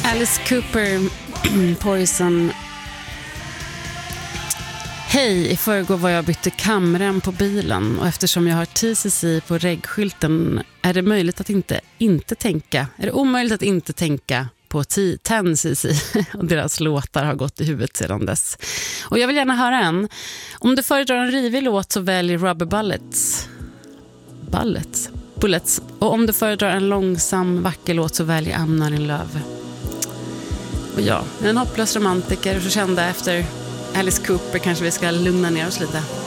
Alice Cooper, Poison. Hej, i förrgår var jag bytte kamrem på bilen och eftersom jag har TCC på reggskylten är det möjligt att inte tänka. Är det omöjligt att inte tänka på 10cc och deras låtar har gått i huvudet sedan dess. Och jag vill gärna höra en. Om du föredrar en rivig låt så välj Rubber Bullets. Och om du föredrar en långsam, vacker låt så välj I'm Not In Love. Och ja, en hopplös romantiker och så kända efter Alice Cooper kanske vi ska lugna ner oss lite.